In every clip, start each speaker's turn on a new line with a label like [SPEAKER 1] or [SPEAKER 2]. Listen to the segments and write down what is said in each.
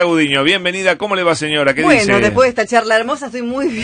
[SPEAKER 1] Gudiño, bienvenida. ¿Cómo le va, señora? ¿Qué
[SPEAKER 2] Bueno,
[SPEAKER 1] dice?
[SPEAKER 2] después de esta charla hermosa estoy muy bien.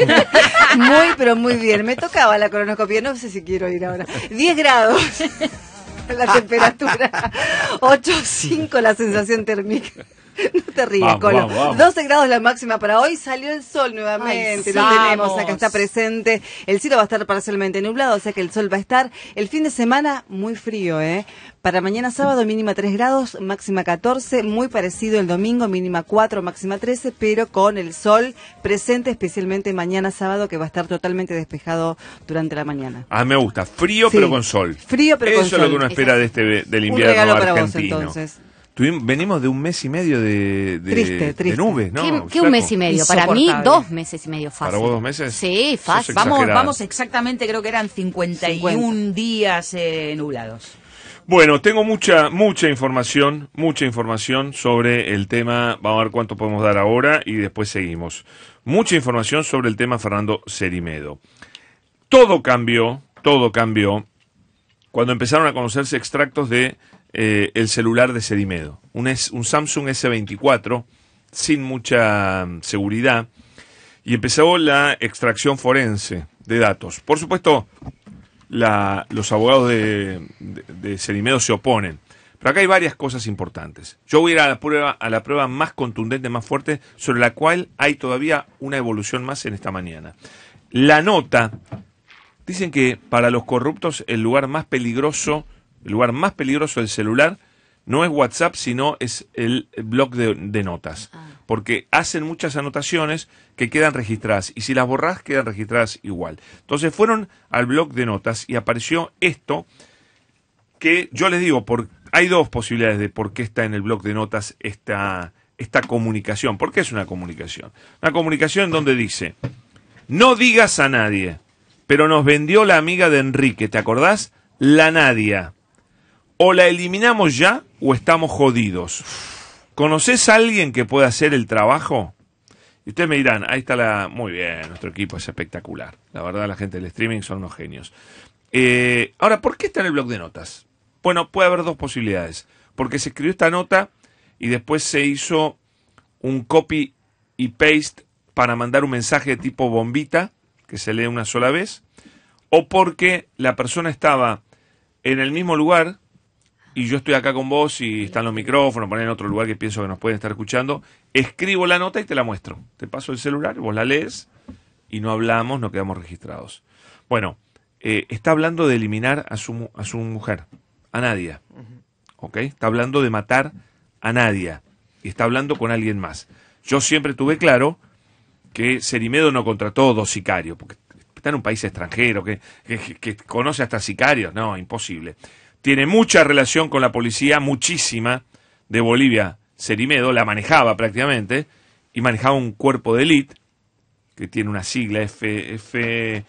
[SPEAKER 2] pero muy bien. Me tocaba la colonoscopia, no sé si quiero ir ahora. 10 grados la temperatura, 8,5 la sensación térmica. No te ríes, Colo.
[SPEAKER 1] Vamos.
[SPEAKER 2] 12 grados la máxima para hoy. Salió el sol nuevamente. Lo tenemos, acá está presente. El cielo va a estar parcialmente nublado, o sea que el sol va a estar. El fin de semana muy frío, ¿eh? Para mañana sábado mínima 3 grados, máxima 14. Muy parecido el domingo, mínima 4, máxima 13, pero con el sol presente, especialmente mañana sábado, que va a estar totalmente despejado durante la mañana.
[SPEAKER 1] Ah, me gusta. Frío,
[SPEAKER 2] Sí.
[SPEAKER 1] pero con sol.
[SPEAKER 2] Frío, pero con
[SPEAKER 1] Eso
[SPEAKER 2] sol.
[SPEAKER 1] es lo que uno espera del
[SPEAKER 2] Un
[SPEAKER 1] invierno
[SPEAKER 2] regalo para
[SPEAKER 1] argentino.
[SPEAKER 2] vos, entonces.
[SPEAKER 1] Venimos de un mes y medio de
[SPEAKER 2] Triste.
[SPEAKER 1] nubes, ¿no?
[SPEAKER 3] ¿Qué un mes y medio? Para mí,
[SPEAKER 4] Insoportable.
[SPEAKER 3] 2 meses y medio fácil.
[SPEAKER 1] ¿Para vos 2 meses?
[SPEAKER 3] Sí, fácil.
[SPEAKER 1] Sos exagerada.
[SPEAKER 4] Vamos exactamente, creo que eran 51 días nublados.
[SPEAKER 1] Bueno, tengo mucha información sobre el tema. Vamos a ver cuánto podemos dar ahora y después seguimos. Mucha información sobre el tema Fernando Cerimedo. Todo cambió cuando empezaron a conocerse extractos de el celular de Cerimedo. Un Samsung S24 sin mucha seguridad y empezó la extracción forense de datos. Por supuesto, los abogados de Cerimedo se oponen. Pero acá hay varias cosas importantes. Yo voy a ir a la prueba más contundente, más fuerte, sobre la cual hay todavía una evolución más en esta mañana. La nota, dicen que para los corruptos el lugar más peligroso del celular no es WhatsApp, sino es el blog de notas. Porque hacen muchas anotaciones que quedan registradas. Y si las borrás, quedan registradas igual. Entonces fueron al blog de notas y apareció esto que yo les digo, hay dos posibilidades de por qué está en el blog de notas esta comunicación. ¿Por qué es una comunicación? Una comunicación en donde dice: no digas a nadie, pero nos vendió la amiga de Enrique, ¿te acordás? La Nadia. O la eliminamos ya o estamos jodidos. ¿Conoces a alguien que pueda hacer el trabajo? Y ustedes me dirán, ahí está muy bien, nuestro equipo es espectacular. La verdad, la gente del streaming son unos genios. Ahora, ¿por qué está en el blog de notas? Bueno, puede haber dos posibilidades. Porque se escribió esta nota y después se hizo un copy y paste para mandar un mensaje de tipo bombita, que se lee una sola vez. O porque la persona estaba en el mismo lugar y yo estoy acá con vos y están los micrófonos, ponen en otro lugar que pienso que nos pueden estar escuchando, escribo la nota y te la muestro. Te paso el celular, vos la lees y no hablamos, no quedamos registrados. Bueno, está hablando de eliminar a su mujer, a Nadia. ¿Ok? Está hablando de matar a Nadia y está hablando con alguien más. Yo siempre tuve claro que Cerimedo no contrató 2 sicarios, porque está en un país extranjero, que conoce hasta sicarios. No, imposible. Tiene mucha relación con la policía, muchísima, de Bolivia. Cerimedo la manejaba prácticamente, y manejaba un cuerpo de élite, que tiene una sigla, FELCN,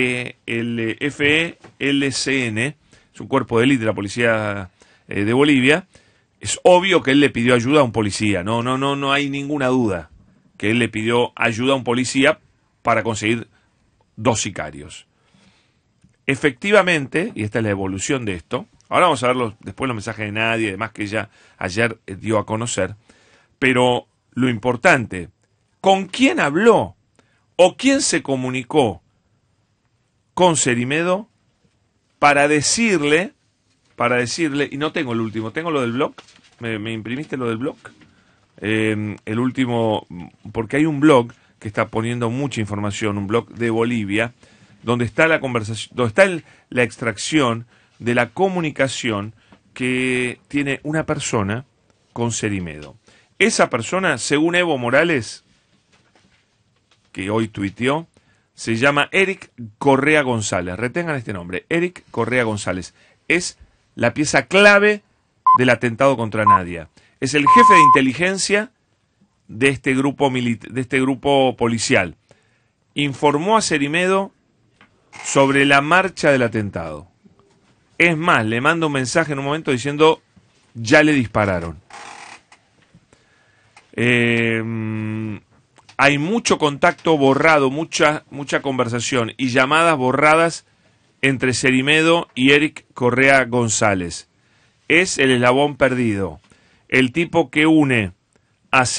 [SPEAKER 1] es un cuerpo de élite de la policía de Bolivia. Es obvio que él le pidió ayuda a un policía, no hay ninguna duda que él le pidió ayuda a un policía para conseguir 2 sicarios. Efectivamente, y esta es la evolución de esto, ahora vamos a ver después los mensajes de Nadia y demás que ella ayer dio a conocer, pero lo importante, ¿con quién habló o quién se comunicó con Cerimedo para decirle, y no tengo el último, tengo lo del blog, ¿me imprimiste lo del blog? El último, porque hay un blog que está poniendo mucha información, un blog de Bolivia, donde está la conversación, donde está la extracción de la comunicación que tiene una persona con Cerimedo. Esa persona, según Evo Morales, que hoy tuiteó, se llama Eric Correa González. Retengan este nombre, Eric Correa González. Es la pieza clave del atentado contra Nadia. Es el jefe de inteligencia de este grupo policial. Informó a Cerimedo sobre la marcha del atentado. Es más, le manda un mensaje en un momento diciendo: ya le dispararon. Hay mucho contacto borrado, mucha conversación y llamadas borradas entre Cerimedo y Eric Correa González. Es el eslabón perdido, el tipo que une a